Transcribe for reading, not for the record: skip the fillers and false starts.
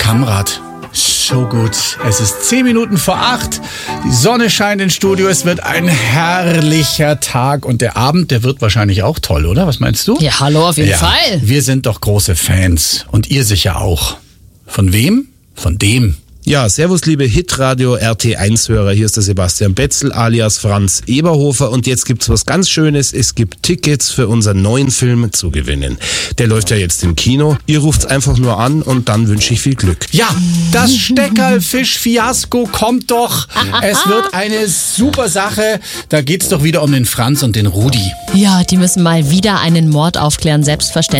Kamrat. So gut. Es ist 10 Minuten vor 8. Die Sonne scheint ins Studio. Es wird ein herrlicher Tag. Und der Abend, der wird wahrscheinlich auch toll, oder? Was meinst du? Ja, hallo, auf jeden Fall. Wir sind doch große Fans. Und ihr sicher auch. Von wem? Von dem. Ja, servus liebe Hitradio RT1-Hörer, hier ist der Sebastian Betzel alias Franz Eberhofer und jetzt gibt's was ganz Schönes, es gibt Tickets für unseren neuen Film zu gewinnen. Der läuft ja jetzt im Kino, ihr ruft's einfach nur an und dann wünsche ich viel Glück. Ja, das Steckerlfisch-Fiasko kommt doch. Es wird eine super Sache. Da geht's doch wieder um den Franz und den Rudi. Ja, die müssen mal wieder einen Mord aufklären, selbstverständlich.